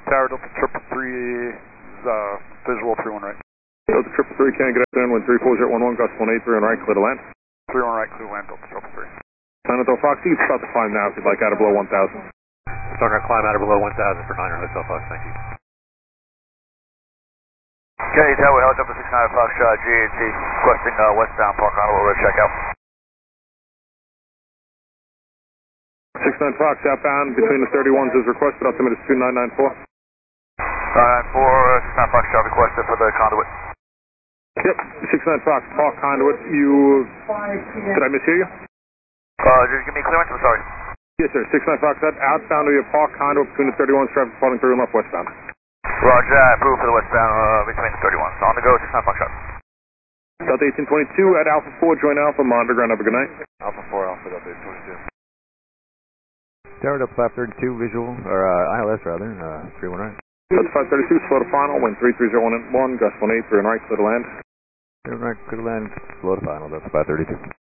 Tower, Delta 333, visual 31 right. Delta 333, can get afternoon, wind 34011, gust 183 on right, clear to land. 31 right, clear to land, Delta 333. San Antonio Fox, you can start the climb now if you'd like, out of below 1,000. Starting our climb out of below 1,000 for 9 Hotel Fox, thank you. Okay, Tower, helicopter 69 Foxtrot, GAT, requesting westbound Park Honorable Road checkout. 69 Fox, outbound between the 31s is requested, altimeter is 2994. 69 Foxtrot requested for the conduit. Yep, 69 Fox, Park Conduit, did I mishear you? Just give me clearance, I'm sorry. Yes sir, 69 Fox, that outbound of your Park Conduit between the 31s, traffic departing through and left westbound. Roger that, approved for the westbound between the 31s. On the go, 69 Foxtrot. Delta 1822 at Alpha 4, join Alpha, monitor ground, have a good night. Alpha 4, Alpha Delta 1822. Tower Delta 532, visual, or ILS rather, 31 right. Delta 532, slow to final, wind 33011, gust 183 on right, clear to land. 31 right, clear to land, slow to final, Delta 532.